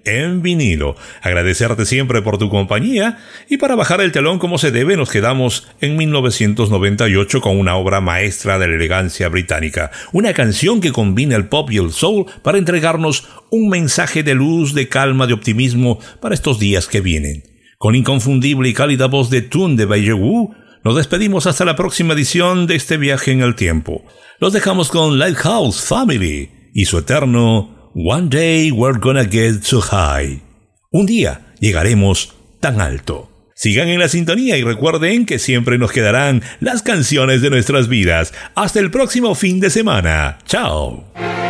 en vinilo. Agradecerte siempre por tu compañía, y para bajar el telón como se debe nos quedamos en 1998 con una obra maestra de la elegancia británica, una canción que combina el pop y el soul para entregarnos un mensaje de luz, de calma, de optimismo para estos días que vienen. Con inconfundible y cálida voz de Tune de Baiju, nos despedimos hasta la próxima edición de este viaje en el tiempo. Los dejamos con Lighthouse Family y su eterno One Day We're Gonna Get So High. Un día llegaremos tan alto. Sigan en la sintonía y recuerden que siempre nos quedarán las canciones de nuestras vidas. Hasta el próximo fin de semana. Chao.